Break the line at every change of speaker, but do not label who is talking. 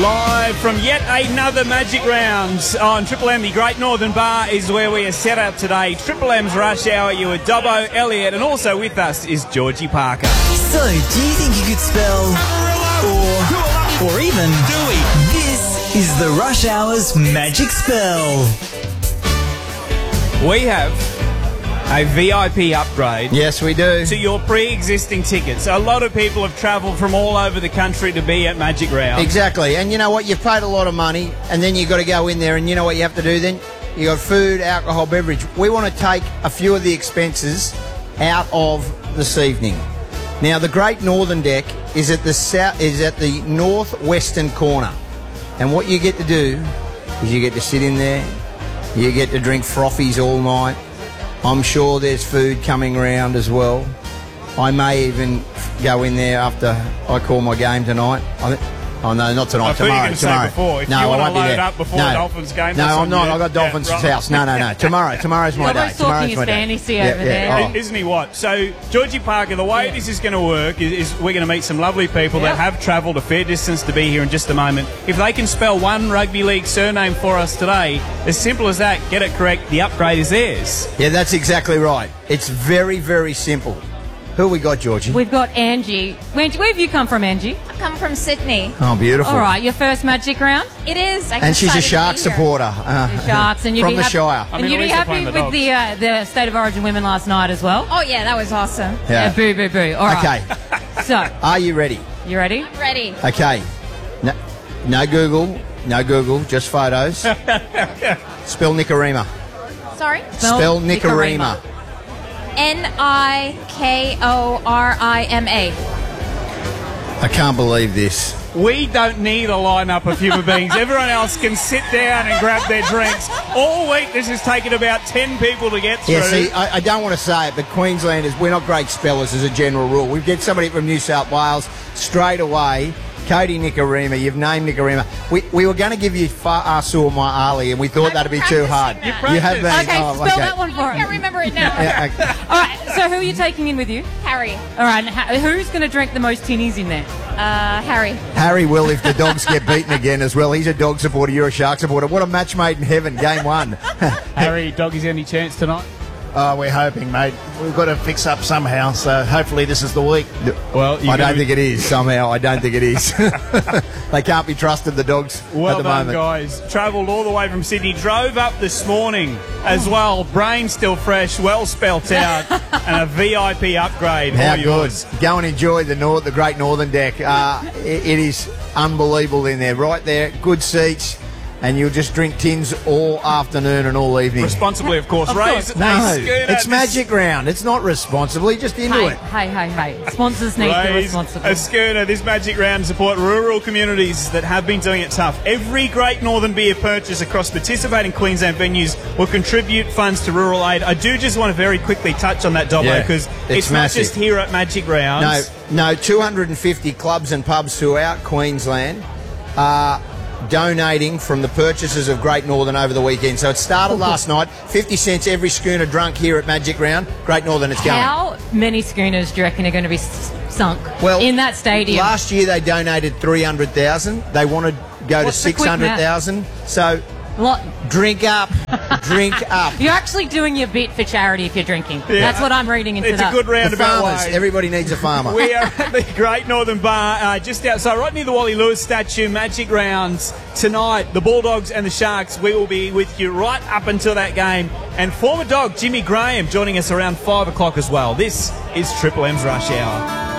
Live from yet another Magic Rounds on Triple M. The Great Northern Bar is where we are set up today. Triple M's Rush Hour. You are Dobbo, Elliot, and also with us is Georgie Parker.
So, do you think you could spell or even this is the Rush Hour's Magic Spell?
We have a VIP upgrade.
Yes, we do.
To your pre-existing tickets. A lot of people have travelled from all over the country to be at Magic Round.
Exactly. And you know what? You've paid a lot of money, and then you've got to go in there, and you know what you have to do then? You got food, alcohol, beverage. We want to take a few of the expenses out of this evening. Now, the Great Northern Deck is at the northwestern corner. And what you get to do is you get to sit in there, you get to drink frothies all night. I'm sure there's food coming around as well. I may even go in there after I call my game tonight. Oh, no, not tonight. Tomorrow.
Say before. If you want to load up before the Dolphins game.
No, I'm not. I've got Dolphins' house. No. Tomorrow's my day.
Tomorrow's my fantasy day. Over there.
Isn't he what? So, Georgie Parker, the way this is going to work is we're going to meet some lovely people that have travelled a fair distance to be here in just a moment. If they can spell one rugby league surname for us today, as simple as that, get it correct, the upgrade is theirs.
Yeah, that's exactly right. It's very, very simple. Who we got, Georgie?
We've got Angie. Where have you come from, Angie?
I come from Sydney.
Oh, beautiful.
All right, your first Magic Round?
It is.
And she's a Sharks supporter.
Sharks. And
from the Shire.
And you'd be happy with the State of Origin women last night as well?
Oh, yeah, that was awesome.
Yeah, boo, boo, boo. All right.
Okay.
So.
Are you ready?
You ready?
I'm ready.
Okay. No Google. No Google. Just photos. Spell Nicarima.
Sorry?
Spell Nicarima.
Nikorima.
I can't believe this.
We don't need a lineup of human beings. Everyone else can sit down and grab their drinks. All week this has taken about 10 people to get through.
Yeah, see, I don't want to say it, but Queenslanders, we're not great spellers as a general rule. We get somebody from New South Wales straight away. Cody Nicarima, you've named Nicarima. We were going to give you Asur Ali, and we thought that'd be too hard.
You
have been.
Okay, spell that one for us.
I can't remember it now.
All right, so who are you taking in with you?
Harry.
All right, who's going to drink the most tinnies in there?
Harry.
Harry will if the Dogs get beaten again as well. He's a Dog supporter, you're a Shark supporter. What a match made in heaven, game one.
Harry, Doggies, any chance tonight?
Oh, we're hoping, mate. We've got to fix up somehow, so hopefully this is the week.
Well, I don't think it is, somehow. I don't think it is. They can't be trusted, the Dogs, at the moment.
Well done, guys. Travelled all the way from Sydney. Drove up this morning as well. Brain still fresh, well spelt out, and a VIP upgrade.
How
all
good.
yours.
Go and enjoy the Great Northern Deck. It is unbelievable in there. Right there, good seats. And you'll just drink tins all afternoon and all evening.
Responsibly, of course. Raise
no, it's Magic Round. It's not responsibly. Just into it.
Hey. Sponsors need to be responsible.
A schooner. This Magic Round support rural communities that have been doing it tough. Every Great Northern beer purchase across participating Queensland venues will contribute funds to rural aid. I do just want to very quickly touch on that, Dobbo, because it's not just here at Magic Round.
No, 250 clubs and pubs throughout Queensland are donating from the purchases of Great Northern over the weekend. So it started last night. 50 cents every schooner drunk here at Magic Round. Great Northern, it's going.
How many schooners do you reckon are going to be sunk in that stadium?
Last year they donated 300,000. They want to go to 600,000. So drink up. Drink up.
You're actually doing your bit for charity if you're drinking. Yeah. That's what I'm reading into
that. It's a good roundabout way.
Everybody needs a farmer.
We are at the Great Northern Bar, just outside, right near the Wally Lewis statue, Magic Rounds. Tonight, the Bulldogs and the Sharks, we will be with you right up until that game. And former Dog Jimmy Graham joining us around 5 o'clock as well. This is Triple M's Rush Hour.